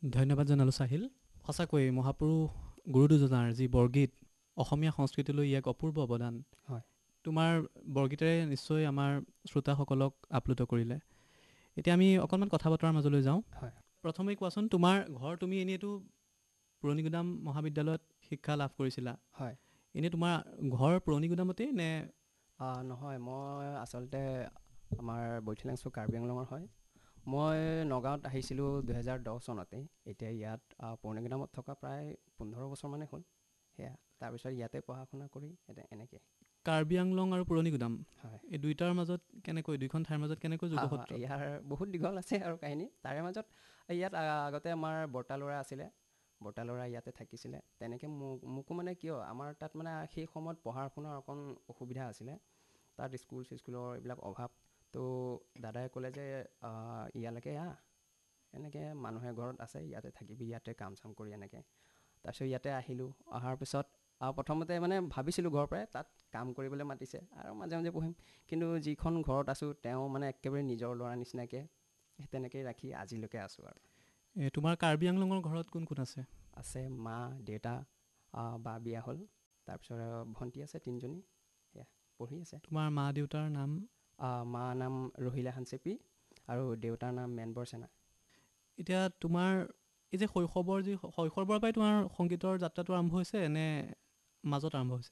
ধন্যবাদ জনালোঁ চাহিল। সঁচাকৈ মহাপুৰুষ গুৰু দুজনাৰ যি বৰগীত, অসমীয়া সংস্কৃতিলৈ এক অপূৰ্ব অৱদান। হয় তোমাৰ বৰগীতেৰে নিশ্চয় আমাৰ শ্ৰোতাসকলক আপ্লুত কৰিলে। এতিয়া আমি অকণমান কথা বতৰাৰ মাজলৈ যাওঁ। হয় প্ৰথমে কোৱাচোন, তোমাৰ ঘৰ, তুমি এনেইতো পুৰণিগুদাম মহাবিদ্যালয়ত শিক্ষা লাভ কৰিছিলা। হয় এনেই তোমাৰ ঘৰ পুৰণিগুদামতেই নে? নহয়, মই আচলতে আমাৰ বৈঠিলাংছু কাৰ্বি আংলঙৰ হয়। মই নগাঁৱত আহিছিলোঁ 2010 চনতে। এতিয়া ইয়াত পুৰণিগুদামত থকা প্ৰায় 15 বছৰমানেই হ'ল। সেয়া তাৰপিছত ইয়াতে পঢ়া শুনা কৰি এনেকৈ। কাৰ্বি আংলং আৰু পুৰণিগুদাম, হয় এই দুইটাৰ মাজত কেনেকৈ, দুইখন ঠাইৰ মাজত কেনেকৈ যোগসূত্ৰ? ইয়াৰ বহুত দীঘল আছে আৰু কাহিনী। তাৰে মাজত ইয়াত আগতে আমাৰ বৰ্তা ল'ৰা আছিলে। বৰ্তা ল'ৰা ইয়াতে থাকিছিলে। তেনেকৈ মোকো মানে কিয়, আমাৰ তাত মানে সেই সময়ত পঢ়া শুনাৰ অকণ অসুবিধা আছিলে। তাত স্কুলৰ এইবিলাক অভাৱ। তো দাদাই ক'লে যে ইয়ালৈকে আহ, এনেকৈ মানুহে ঘৰত আছে, ইয়াতে থাকিবি, ইয়াতে কাম চাম কৰি এনেকৈ। তাৰপিছত ইয়াতে আহিলোঁ। অহাৰ পিছত প্ৰথমতে মানে ভাবিছিলোঁ ঘৰৰ পৰাই তাত কাম কৰিবলৈ মাতিছে আৰু মাজে মাজে পঢ়িম। কিন্তু যিখন ঘৰত আছোঁ তেওঁ মানে একেবাৰে নিজৰ ল'ৰা নিচিনাকৈ, তেনেকেই ৰাখি আজিলৈকে আছোঁ আৰু। তোমাৰ কাৰ্বি আংলঙৰ ঘৰত কোন কোন আছে? আছে মা, দেউতা, বা বিয়া হ'ল। তাৰপিছত ভণ্টি আছে 3জনী, সেয়া পঢ়ি আছে। তোমাৰ মা দেউতাৰ নাম? মাৰ নাম ৰহিলা হানচেপি আৰু দেউতাৰ নাম মেনবৰ সেনা। এতিয়া তোমাৰ এই যে শৈশৱৰ পৰাই তোমাৰ সংগীতৰ যাত্ৰাটো আৰম্ভ হৈছে নে মাজত আৰম্ভ হৈছে?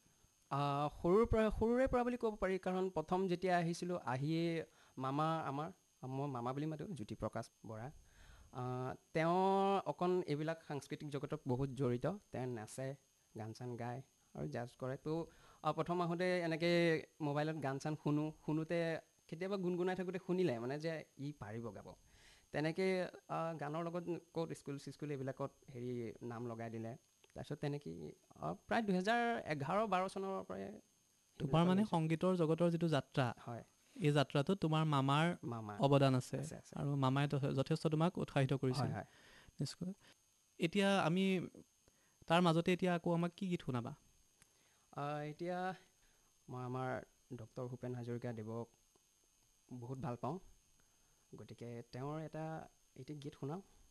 সৰুৰে পৰা বুলি ক'ব পাৰি। কাৰণ প্ৰথম যেতিয়া আহিছিলোঁ, আহিয়ে মই মামা বুলি মাতোঁ, জ্যোতিপ্ৰকাশ বৰা। তেওঁ অকণ এইবিলাক সাংস্কৃতিক জগতত বহুত জড়িত। তেওঁ নাচে, গান চান গায় আৰু জাজ কৰে। তো প্ৰথম আহোঁতে এনেকৈ মোবাইলত গান চান শুনোতে কেতিয়াবা গুণগুণাই থাকোঁতে শুনিলে মানে যে ই পাৰিব গাব। তেনেকৈ গানৰ লগত ক'ত স্কুল এইবিলাকত নাম লগাই দিলে। তাৰপিছত তেনেকেই প্ৰায় 2011-12 চনৰ পৰাই তোমাৰ মানে সংগীতৰ জগতৰ যিটো যাত্ৰা, হয়, এই যাত্ৰাটোত তোমাৰ মামাৰ মামা অৱদান আছে আছে। আৰু মামাই যথেষ্ট তোমাক উৎসাহিত কৰিছিল। হয় হয়। নিশ্চয়। এতিয়া আমি তাৰ মাজতে এতিয়া আকৌ আমাক কি গীত শুনাবা? এতিয়া মই আমাৰ ডক্টৰ ভূপেন হাজৰিকাদেৱক বহুত ভাল পাওঁ। গতিকে তেওঁৰ এটা গীত শুনাওঁ।